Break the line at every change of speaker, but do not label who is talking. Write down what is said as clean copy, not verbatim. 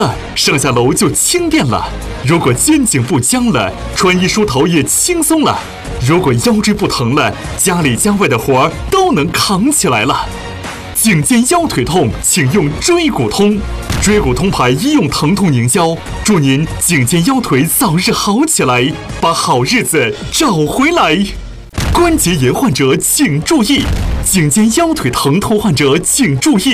上下楼就轻便了；如果肩颈不僵了，穿衣梳头也轻松了；如果腰椎不疼了，家里家外的活儿都能扛起来了。颈肩腰腿痛，请用椎骨通。椎骨通牌医用疼痛凝胶，祝您颈肩腰腿早日好起来，把好日子找回来。关节炎患者请注意，颈肩腰腿疼痛患者请注意。